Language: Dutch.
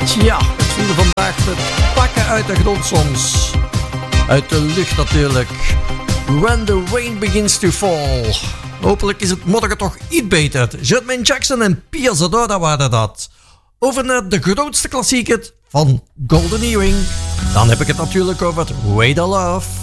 Tja, het vielen vandaag de pakken uit de grond soms. Uit de lucht natuurlijk. When the rain begins to fall. Hopelijk is het morgen toch iets beter. Jermaine Jackson en Pia Zadora waren dat. Over naar de grootste klassieker van Golden Earring. Dan heb ik het natuurlijk over Way to Love.